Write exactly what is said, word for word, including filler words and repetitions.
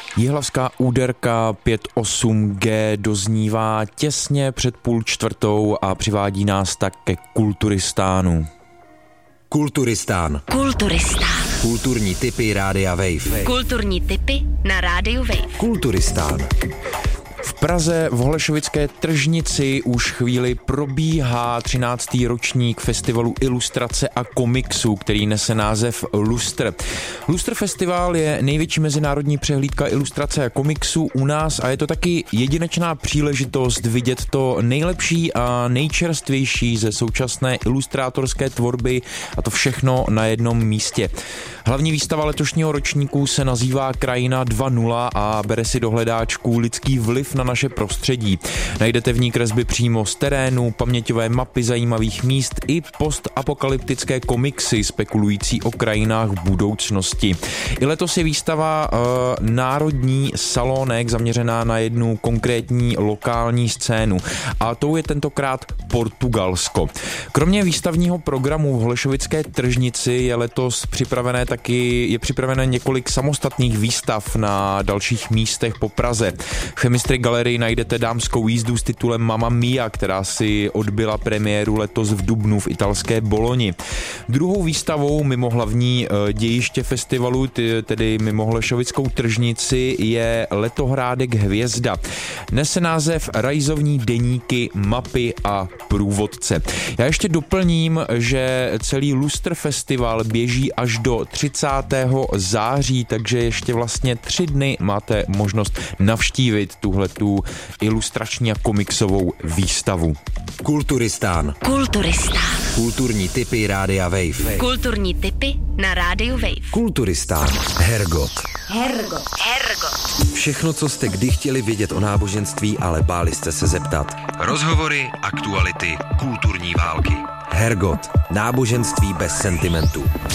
Jihlavská úderka pět osm G doznívá těsně před půl čtvrtou a přivádí nás tak ke Kulturistánu. Kulturistán. Kulturistán. Kulturní tipy Rádia Wave. Kulturní tipy na Rádiu Wave. Kulturistán. V Praze v Holešovické tržnici už chvíli probíhá třináctý ročník festivalu ilustrace a komiksu, který nese název Lustr. Lustr festival je největší mezinárodní přehlídka ilustrace a komiksu u nás a je to taky jedinečná příležitost vidět to nejlepší a nejčerstvější ze současné ilustrátorské tvorby a to všechno na jednom místě. Hlavní výstava letošního ročníku se nazývá Krajina dva nula a bere si do hledáčku lidský vliv na naše prostředí. Najdete v ní kresby přímo z terénu, paměťové mapy zajímavých míst i postapokalyptické komiksy spekulující o krajinách budoucnosti. I letos je výstava uh, národní salonek zaměřená na jednu konkrétní lokální scénu a tou je tentokrát Portugalsko. Kromě výstavního programu v Holešovické tržnici je letos připravené taky, je připravené několik samostatných výstav na dalších místech po Praze. V Chemistry galerii najdete dámskou jízdu s titulem Mamma Mia, která si odbyla premiéru letos v dubnu v italské Boloni. Druhou výstavou mimo hlavní dějiště festivalu, tedy mimo Holešovickou tržnici, je Letohrádek Hvězda. Nese název Rajzovní deníky, mapy a průvodce. Já ještě doplním, že celý Lustr festival běží až do třicátého září, takže ještě vlastně tři dny máte možnost navštívit tuhletu ilustrační a komiksovou výstavu. Kulturistán. Kulturistán. Kulturní tipy Rádia Wave. Kulturní tipy na Rádiu Wave. Kulturistán. Hergot. Hergot. Hergot. Všechno, co jste kdy chtěli vědět o náboženství, ale báli jste se zeptat. Rozhovory, aktuality, kulturní války. Hergot. Náboženství bez sentimentů.